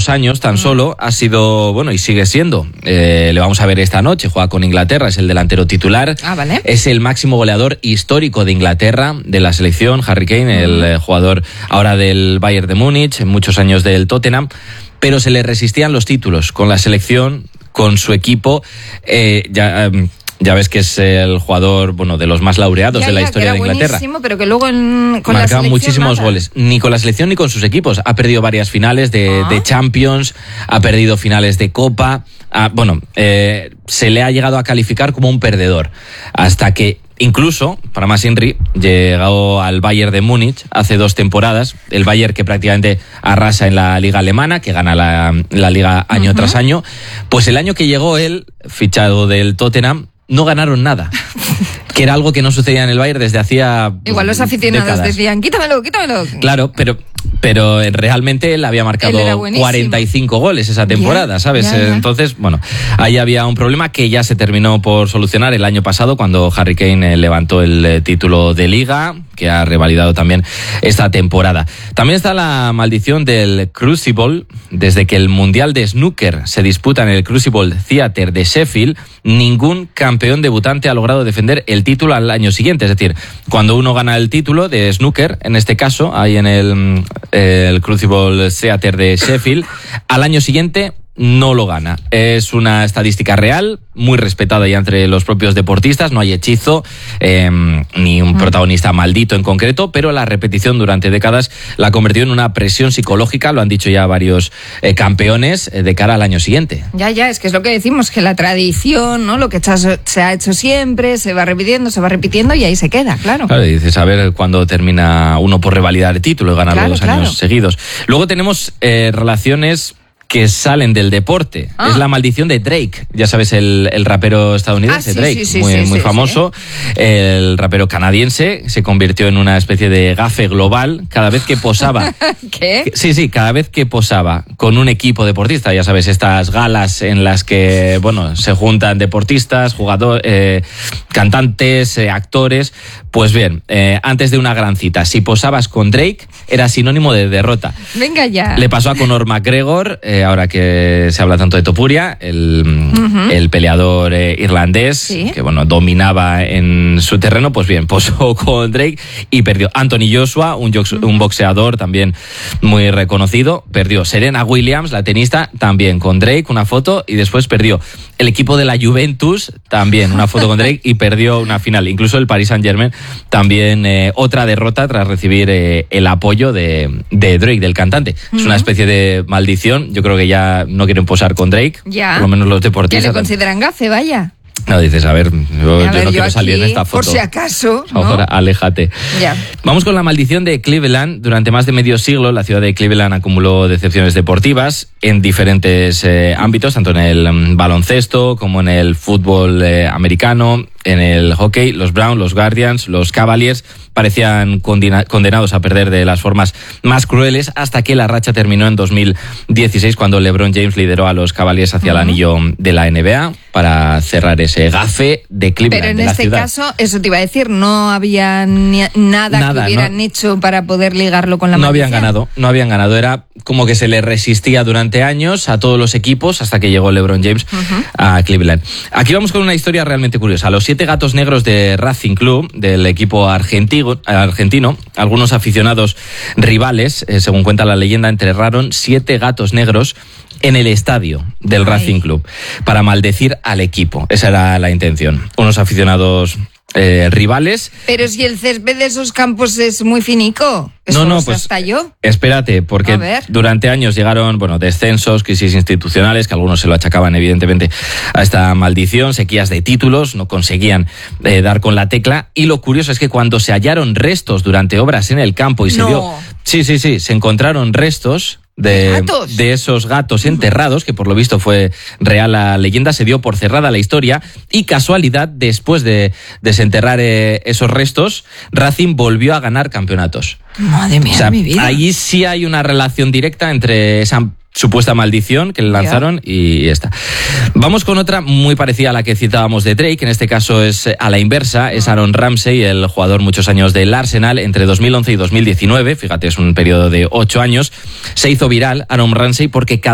2 años tan solo, ha sido, bueno, y sigue siendo. Le vamos a ver esta noche, juega con Inglaterra, es el delantero titular. Vale. Es el máximo goleador histórico de Inglaterra, de la selección, Harry Kane, el jugador ahora del Bayern de Múnich, en muchos años del Tottenham, pero se le resistían los títulos con la selección, con su equipo. Ya ves que es el jugador, bueno, de los más laureados de la historia de Inglaterra. Pero que luego con la selección muchísimos nada. goles, ni con la selección ni con sus equipos. Ha perdido varias finales de Champions, ha perdido finales de Copa. Se le ha llegado a calificar como un perdedor, hasta que incluso, para más Inri, llegó al Bayern de Múnich hace 2 temporadas, el Bayern que prácticamente arrasa en la liga alemana, que gana la liga año tras año. Pues el año que llegó él, fichado del Tottenham, no ganaron nada, que era algo que no sucedía en el Bayern desde hacía igual los aficionados décadas. decían, quítamelo. Claro, pero realmente él había marcado 45 goles esa temporada, ¿sabes? Ya. Entonces, bueno, ahí había un problema que ya se terminó por solucionar el año pasado cuando Harry Kane levantó el título de Liga, que ha revalidado también esta temporada. También está la maldición del Crucible. Desde que el Mundial de Snooker se disputa en el Crucible Theatre de Sheffield, ningún campeón debutante ha logrado defender el título al año siguiente. Es decir, cuando uno gana el título de Snooker, en este caso, ahí en el Crucible Theatre de Sheffield, al año siguiente no lo gana. Es una estadística real, muy respetada ya entre los propios deportistas, no hay hechizo, ni un protagonista maldito en concreto, pero la repetición durante décadas la convirtió en una presión psicológica, lo han dicho ya varios campeones, de cara al año siguiente. Ya, es que es lo que decimos, que la tradición, ¿no? Lo que se ha hecho siempre, se va repitiendo y ahí se queda, claro. Claro, y dices, a ver cuándo termina uno por revalidar el título y ganarlo 2 años seguidos. Luego tenemos relaciones que salen del deporte. Es la maldición de Drake. Ya sabes, el rapero estadounidense, Drake, muy famoso. Sí. El rapero canadiense se convirtió en una especie de gafe global cada vez que posaba. ¿Qué? Sí, cada vez que posaba con un equipo deportista. Ya sabes, estas galas en las que, bueno, se juntan deportistas, jugadores, cantantes, actores. Pues bien, antes de una gran cita, si posabas con Drake, era sinónimo de derrota. Venga ya. Le pasó a Conor McGregor, ahora que se habla tanto de Topuria, el peleador irlandés, que bueno, dominaba en su terreno. Pues bien, posó con Drake y perdió. Anthony Joshua, un boxeador también muy reconocido, perdió. Serena Williams, la tenista, también con Drake, una foto, y después perdió. El equipo de la Juventus, también una foto con Drake, y perdió una final. Incluso el Paris Saint-Germain, también otra derrota tras recibir el apoyo de Drake, del cantante. Es una especie de maldición. Yo creo que ya no quieren posar con Drake, por lo menos los deportistas. Ya le consideran gafe, vaya. No, dices, yo no quiero salir en esta foto. Por si acaso, ¿no? Ahora, aléjate. Ya. Vamos con la maldición de Cleveland. Durante más de medio siglo, la ciudad de Cleveland acumuló decepciones deportivas en diferentes ámbitos, tanto en el baloncesto como en el fútbol americano, en el hockey. Los Browns, los Guardians, los Cavaliers parecían condenados a perder de las formas más crueles, hasta que la racha terminó en 2016, cuando LeBron James lideró a los Cavaliers hacia el anillo de la NBA para cerrar ese gafe de Cleveland. Pero en este caso, eso te iba a decir, no había nada que hubieran hecho para poder ligarlo con la maldición. No habían ganado. Era como que se le resistía durante años a todos los equipos hasta que llegó LeBron James a Cleveland. Aquí vamos con una historia realmente curiosa. Los 7 gatos negros de Racing Club, del equipo argentino, algunos aficionados rivales, según cuenta la leyenda, enterraron 7 gatos negros en el estadio del Racing Club para maldecir al equipo. Esa era la intención. Unos aficionados rivales. Pero si el césped de esos campos es muy finico. Pues hasta yo. Espérate, porque durante años llegaron, descensos, crisis institucionales, que algunos se lo achacaban evidentemente a esta maldición, sequías de títulos, no conseguían dar con la tecla. Y lo curioso es que cuando se hallaron restos durante obras en el campo y se dio... Sí, se encontraron restos de esos gatos enterrados, que por lo visto fue real la leyenda, se dio por cerrada la historia, y casualidad, después de desenterrar esos restos, Racing volvió a ganar campeonatos. Madre mía, mi vida. Ahí sí hay una relación directa entre esa supuesta maldición que le lanzaron y esta. Vamos con otra muy parecida a la que citábamos de Drake, en este caso es a la inversa, es Aaron Ramsey, el jugador muchos años del Arsenal, entre 2011 y 2019, fíjate, es un periodo de 8 años, se hizo viral Aaron Ramsey porque